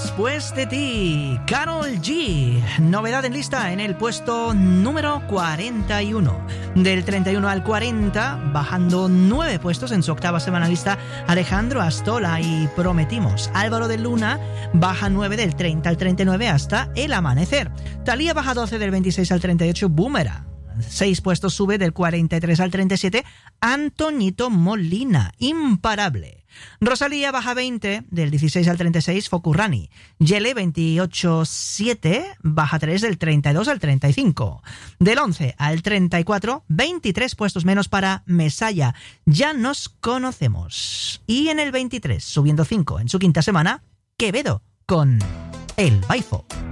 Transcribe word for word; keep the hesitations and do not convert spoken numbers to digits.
Después de ti, Karol G. Novedad en lista en el puesto número cuarenta y uno. Del treinta y uno al cuarenta, bajando nueve puestos en su octava semana lista, Alejandro Astola y Prometimos. Álvaro de Luna baja nueve del treinta al treinta y nueve hasta El Amanecer. Thalía baja doce del veintiséis al treinta y ocho, Boomerang. Seis puestos sube del cuarenta y tres al treinta y siete, Antonito Molina, Imparable. Rosalía baja veinte, del dieciséis al treinta y seis, Focurrani. Yele veintiocho siete, baja tres del treinta y dos al treinta y cinco. Del once al treinta y cuatro, veintitrés puestos menos para Mesaya. Ya nos conocemos. Y en el veintitrés, subiendo cinco en su quinta semana, Quevedo con El Baifo.